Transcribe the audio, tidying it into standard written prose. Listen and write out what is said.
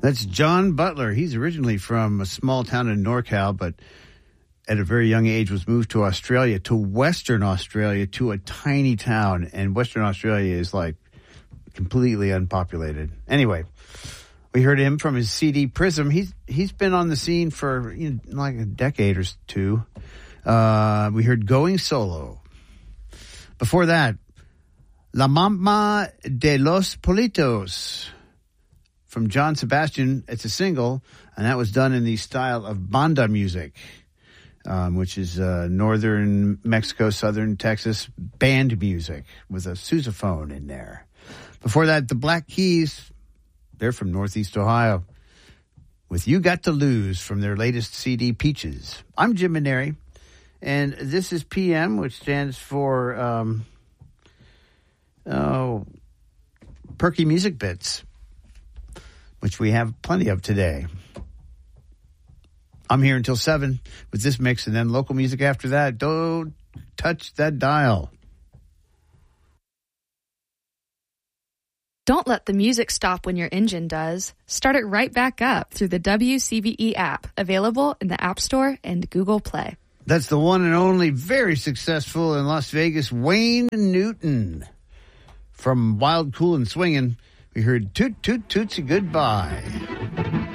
That's John Butler. He's originally from a small town in NorCal, but at a very young age was moved to Australia, to Western Australia, to a tiny town. And Western Australia is like completely unpopulated. Anyway, we heard him from his CD Prism. He's been on the scene for like a decade or two. We heard Going Solo. Before that, La Mama de los Politos from John Sebastian. It's a single, and that was done in the style of banda music, which is northern Mexico, southern Texas band music with a sousaphone in there. Before that, the Black Keys, they're from Northeast Ohio, with You Got to Lose from their latest CD, Peaches. I'm Jim Maneri, and this is PM, which stands for Perky Music Bits, which we have plenty of today. I'm here until 7 with this mix, and then local music after that. Don't touch that dial. Don't let the music stop when your engine does. Start it right back up through the WCVE app, available in the App Store and Google Play. That's the one and only, very successful in Las Vegas, Wayne Newton. From Wild, Cool, and Swingin', we heard Toot Toot Tootsie Goodbye.